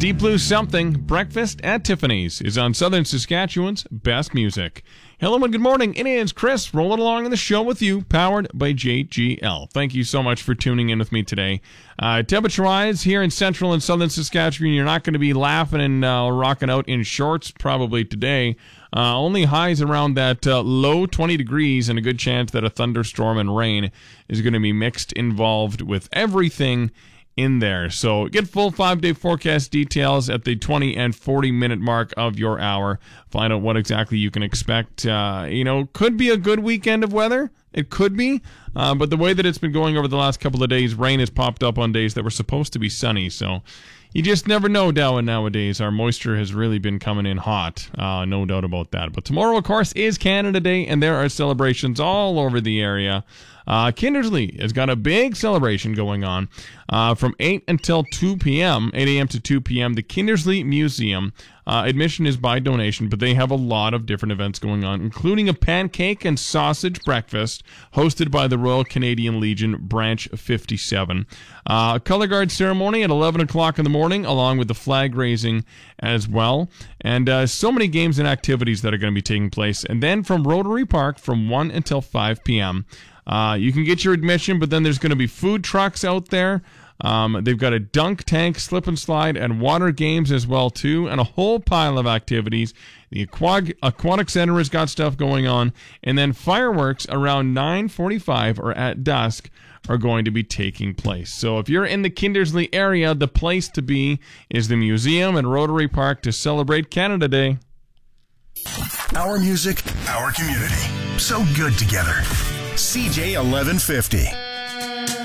Deep Blue Something, Breakfast at Tiffany's, is on Southern Saskatchewan's best music. Hello and good morning. It is Chris rolling along in the show with you, powered by JGL. Thank you so much for tuning in with me today. Temperature-wise, here in central and southern Saskatchewan, you're not going to be laughing and rocking out in shorts probably today. Only highs around that low 20 degrees and a good chance that a thunderstorm and rain is going to be mixed involved with everything in there. So get full 5-day forecast details at the 20 and 40 minute mark of your hour. Find out what exactly you can expect. Could be a good weekend of weather. It could be. But the way that it's been going over the last couple of days, rain has popped up on days that were supposed to be sunny. So you just never know, Darwin, nowadays. Our moisture has really been coming in hot. No doubt about that. But tomorrow, of course, is Canada Day, and there are celebrations all over the area. Kindersley has got a big celebration going on from 8 until 2 p.m., 8 a.m. to 2 p.m. The Kindersley Museum. Admission is by donation, but they have a lot of different events going on, including a pancake and sausage breakfast hosted by the Royal Canadian Legion Branch 57. A color guard ceremony at 11 o'clock in the morning, along with the flag raising as well. And so many games and activities that are going to be taking place. And then from Rotary Park from 1 until 5 p.m., you can get your admission, but then there's going to be food trucks out there. They've got a dunk tank, slip and slide, and water games as well, too, and a whole pile of activities. The Aquatic Center has got stuff going on, and then fireworks around 9:45 or at dusk are going to be taking place. So if you're in the Kindersley area, the place to be is the museum and Rotary Park to celebrate Canada Day. Our music, our community. So good together. CJ 1150.